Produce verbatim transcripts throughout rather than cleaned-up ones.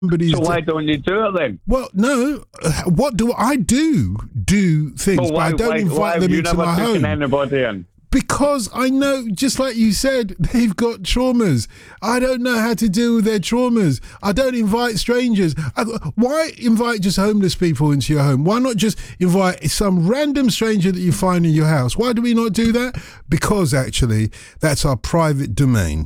somebody's. So why don't you do it then? Well, no. Uh, what do I do? Do things, well, why, but I don't why, invite why them have you into never my taken home. anybody in? Because I know, just like you said, they've got traumas. I don't know how to deal with their traumas. I don't invite strangers. I, why invite just homeless people into your home? Why not just invite some random stranger that you find in your house? Why do we not do that? Because actually, that's our private domain.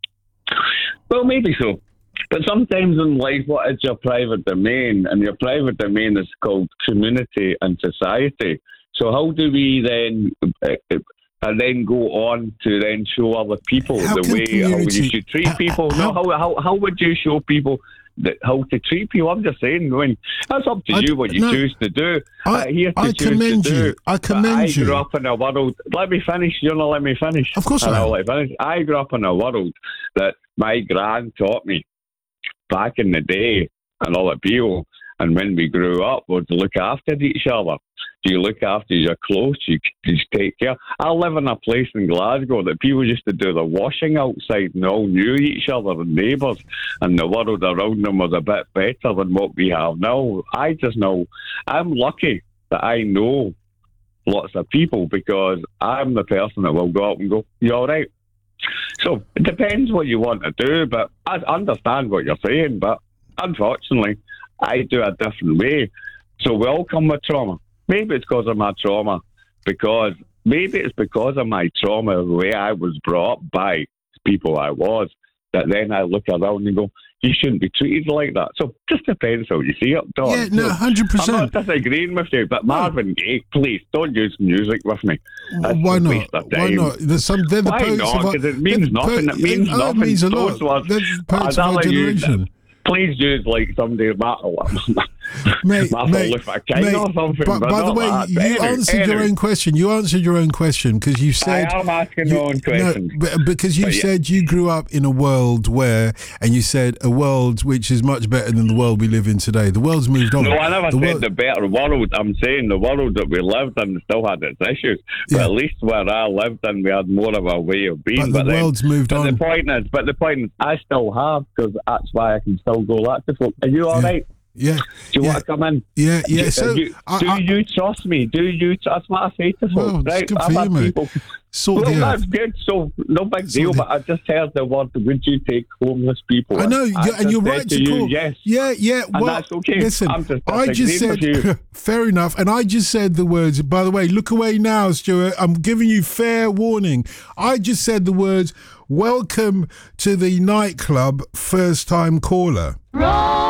Well, maybe so. But sometimes in life, what is your private domain? And your private domain is called community and society. So how do we then... Uh, and then go on to then show other people how the way community, how you should treat people. How, no, how, how how would you show people that, how to treat people? I'm just saying, going, that's up to I, you what you no, choose to do. I, uh, here to I choose commend to do. you. I commend I you. grew up in a world. Let me finish. You're not let me finish. Of course I am. Let me finish. I grew up in a world that my gran taught me back in the day, and all the people. And when we grew up, was to look after each other. Do you look after your clothes? You, you take care. I live in a place in Glasgow that people used to do the washing outside and all knew each other and neighbours, and the world around them was a bit better than what we have now. I just know I'm lucky that I know lots of people because I'm the person that will go up and go, you all right? So it depends what you want to do, but I understand what you're saying, but unfortunately, I do a different way. So we all come with trauma. Maybe it's because of my trauma, because maybe it's because of my trauma, the way I was brought up by people I was, that then I look around and go, you shouldn't be treated like that. So it just depends how you see it, Don. Yeah, no, one hundred percent. I'm not disagreeing with you, but Marvin Gaye, please, don't use music with me. That's Why not? Why not? There's some, they're the Why not? Because it means nothing. Po- it means it, nothing. It means a lot. They're poets of our generation. Please use like somebody Martin mate, mate, Luther King mate, or something. But, by the way, that. you anyway, answered anyway. your own question. You answered your own question because you said I am asking you, my own questions. No, because you but said yeah. you grew up in a world where, and you said a world which is much better than the world we live in today. The world's moved on. No, I never the said world, the better world. I'm saying the world that we lived in still had its issues. But yeah. at least where I lived in, we had more of a way of being. But the but world's then, moved but on. The point is, but the point is, I still have, because that's why I can still go that to folk. Are you all yeah. right? Yeah. Do you yeah. want to come in? Yeah, yeah. Do, so you, I, do I, you trust me? Do you? That's what I say to folk. Well, right? good I've for had you, mate. people. Sort well, the that's earth. good. So no big Sort deal. the- But I just heard the word. Would you take homeless people? I know, I you're, and you're right to, to call. you, yes. Yeah, yeah. And well, that's okay. Listen, I'm just I just said, with you. fair enough, and I just said the words. By the way, look away now, Stuart. I'm giving you fair warning. I just said the words. Welcome to the nightclub, first time caller. Wrong.